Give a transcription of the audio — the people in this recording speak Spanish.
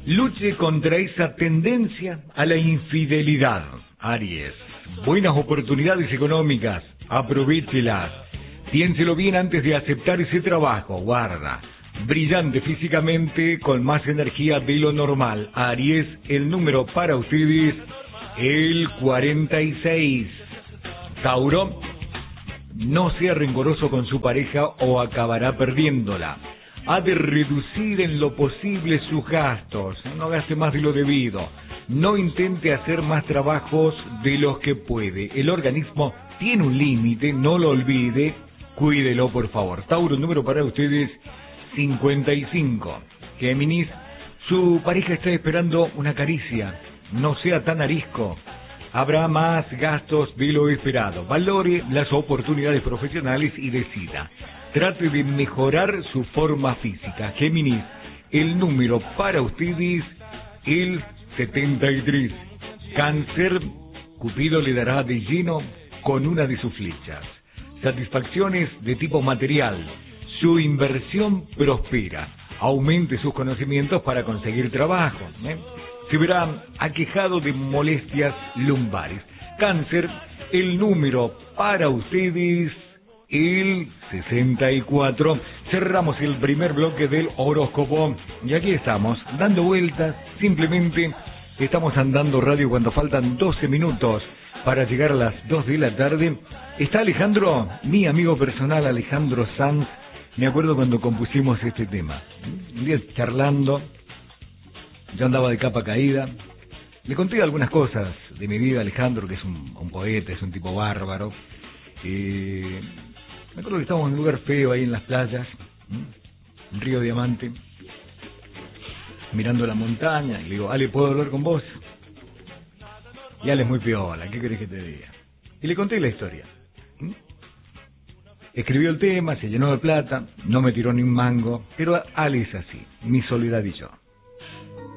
Luche contra esa tendencia a la infidelidad. Aries, buenas oportunidades económicas, aprovéchelas. Piénselo bien antes de aceptar ese trabajo, guarda. Brillante físicamente, con más energía de lo normal. Aries, el número para ustedes, el 46. Tauro, no sea rencoroso con su pareja o acabará perdiéndola. Ha de reducir en lo posible sus gastos, no gaste más de lo debido. No intente hacer más trabajos de los que puede. El organismo tiene un límite, no lo olvide, cuídelo por favor. Tauro, el número para ustedes, 55. Géminis, su pareja está esperando una caricia, no sea tan arisco. Habrá más gastos de lo esperado. Valore las oportunidades profesionales y decida. Trate de mejorar su forma física. Géminis, el número para ustedes, el 73. Cáncer, Cupido le dará de lleno con una de sus flechas. Satisfacciones de tipo material. Su inversión prospera. Aumente sus conocimientos para conseguir trabajo. Se verá aquejado de molestias lumbares. Cáncer, el número para ustedes, el 64. Cerramos el primer bloque del horóscopo y aquí estamos, dando vueltas. Simplemente estamos andando radio cuando faltan 12 minutos para llegar a las 2 de la tarde. Está Alejandro, mi amigo personal Alejandro Sanz. Me acuerdo cuando compusimos este tema. Un día charlando, yo andaba de capa caída. Le conté algunas cosas de mi vida a Alejandro, que es un poeta, es un tipo bárbaro. Me acuerdo que estábamos en un lugar feo ahí en las playas, un río Diamante, mirando la montaña, y le digo, Ale, ¿puedo hablar con vos? Y Ale es muy piola, ¿qué querés que te diga? Y le conté la historia. Escribió el tema, se llenó de plata, no me tiró ni un mango, pero Ale es así, mi soledad y yo.